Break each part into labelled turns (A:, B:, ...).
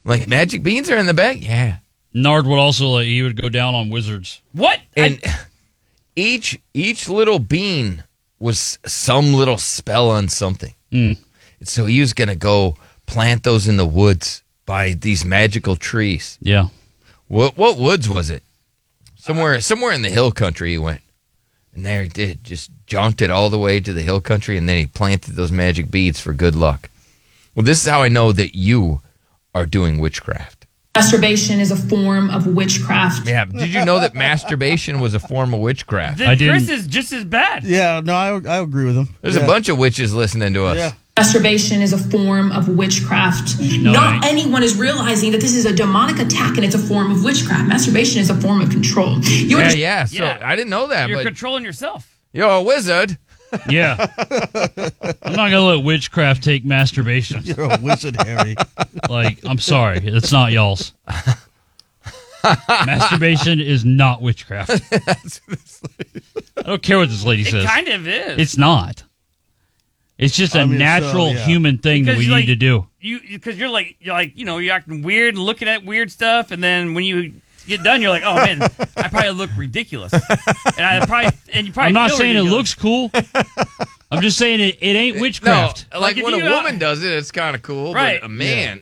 A: Like, magic beans are in the bag? Yeah.
B: Nard would also, he would go down on wizards.
C: What?
A: And each little bean was some little spell on something.
B: Mm.
A: So he was going to go plant those in the woods by these magical trees.
B: Yeah.
A: What woods was it? Somewhere in the hill country he went. And there he did, just jaunt it all the way to the hill country, and then he planted those magic beads for good luck. Well, this is how I know that you are doing witchcraft.
D: Masturbation is a form of witchcraft.
A: Yeah, did you know that masturbation was a form of witchcraft?
C: Then Chris is just as bad.
E: Yeah, no, I agree with him.
A: There's a bunch of witches listening to us.
E: Yeah.
D: Masturbation is a form of witchcraft.
B: No,
D: Not anyone is realizing that this is a demonic attack and it's a form of witchcraft. Masturbation is a form of control. So
A: I didn't know that.
C: You're
A: but
C: controlling yourself.
A: You're a wizard.
B: Yeah. I'm not going to let witchcraft take masturbation.
E: You're a wizard, Harry.
B: Like, I'm sorry. It's not y'all's. Masturbation is not witchcraft. I don't care what this lady says.
C: It kind of is.
B: It's not. It's just a natural human thing that we need to do.
C: Because you're acting weird and looking at weird stuff, and then when you get done, you're like, oh man, I probably look ridiculous.
B: I'm not saying it looks cool. I'm just saying it ain't witchcraft.
A: No, like when a woman does it, it's kind of cool.
C: Right.
A: But a man,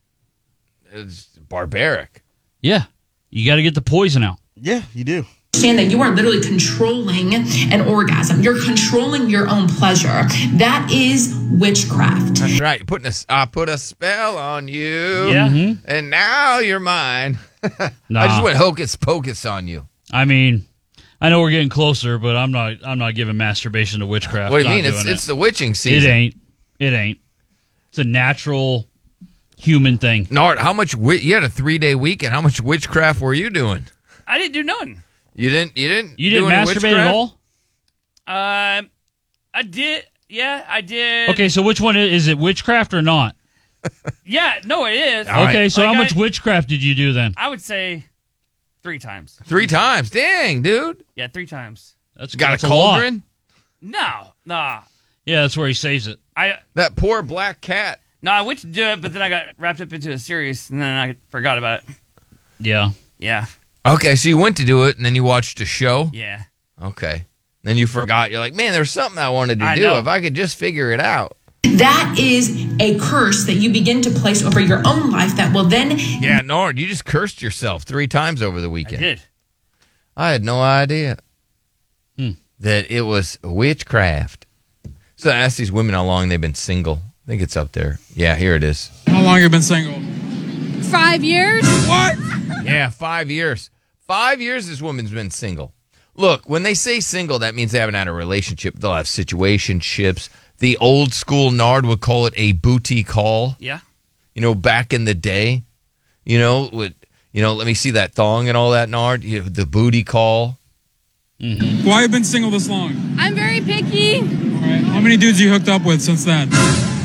A: it's barbaric.
B: Yeah. You got to get the poison out.
E: Yeah, you do.
D: Understand that you are literally controlling an orgasm. You're controlling your own pleasure. That is witchcraft.
A: That's right. I put a spell on you.
B: Yeah.
A: And now you're mine.
B: Nah.
A: I just went hocus pocus on you.
B: I mean, I know we're getting closer, but I'm not giving masturbation to witchcraft.
A: What do you mean? It's the witching season.
B: It ain't. It's a natural human thing.
A: Nard, how much you had a 3-day weekend. How much witchcraft were you doing?
C: I didn't do none.
A: You didn't
B: masturbate at all?
C: I did. Yeah, I did.
B: Okay, so which one is it, witchcraft or not?
C: Yeah, no, it is.
B: Okay, so how much witchcraft did you do then?
C: I would say 3 times.
A: 3 times? Dang, dude.
C: Yeah, 3 times.
B: That's
A: a cauldron?
C: No, nah.
B: Yeah, that's where he saves it.
A: That poor black cat.
C: No, I went to do it, but then I got wrapped up into a series, and then I forgot about it.
B: Yeah.
C: Yeah.
A: Okay, so you went to do it, and then you watched a show?
C: Yeah.
A: Okay. Then you forgot. You're like, man, there's something I wanted to do. If I could just figure it out.
D: That is a curse that you begin to place over your own life that will then...
A: Yeah, Nord, you just cursed yourself 3 times over the weekend.
C: I did.
A: I had no idea that it was witchcraft. So I asked these women how long they've been single. I think it's up there. Yeah, here it is.
F: How long have you been single?
G: 5 years.
A: What? Yeah, 5 years. 5 years this woman's been single. Look, when they say single, that means they haven't had a relationship. They'll have situationships. The old school Nard would call it a booty call.
C: Yeah.
A: You know, back in the day, let me see that thong and all that, Nard. The booty call.
F: Mm-hmm. Why have you been single this long?
G: I'm very picky.
F: All right. How many dudes you hooked up with since then? Be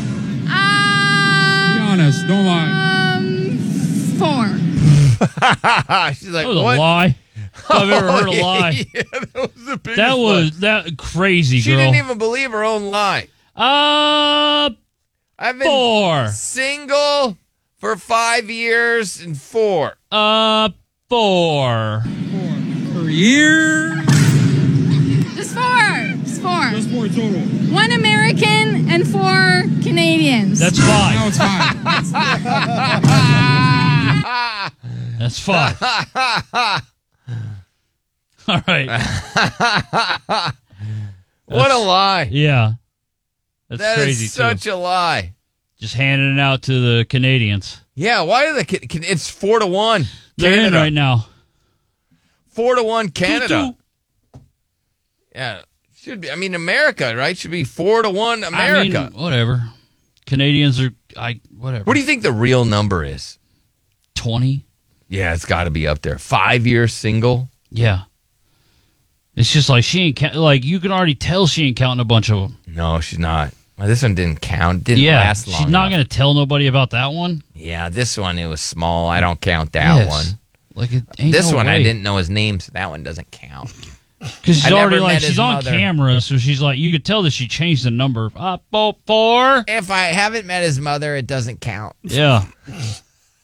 F: honest. Don't lie.
G: 4.
A: She's like,
B: that was
A: what?
B: A lie. I've ever heard a lie.
A: Yeah, that was the biggest lie.
B: That crazy
A: She
B: girl.
A: didn't even believe her own lie.
B: I've
A: been
B: 4.
A: Single for 5 years and 4.
B: 4.
F: Per year?
G: Just 4.
F: Just 4 total.
G: 1 American and 4 Canadians.
B: That's 5.
F: No, it's 5.
B: That's 5. All right.
A: What a lie.
B: Yeah. That's
A: That
B: crazy
A: is such
B: too.
A: a lie.
B: Just handing it out to the Canadians.
A: Yeah, why do it's 4-1.
B: They're in right now.
A: 4-1 Canada.
B: 2-2.
A: Yeah. Should be. I mean, America, right? Should be 4-1 America.
B: I mean, whatever. Canadians are whatever.
A: What do you think the real number is?
B: 20?
A: Yeah, it's got to be up there. 5 years single.
B: Yeah. It's just like she ain't you can already tell she ain't counting a bunch of them.
A: No, she's not. Well, this one didn't count. Didn't last long.
B: She's not going to tell nobody about that one.
A: Yeah, this one, it was small. I don't count that one.
B: Like it ain't
A: this
B: no
A: one,
B: way.
A: I didn't know his name, so that one doesn't count.
B: Because she's already she's on
A: mother.
B: camera, so she's like, you could tell that she changed the number. 4.
A: If I haven't met his mother, it doesn't count.
B: Yeah.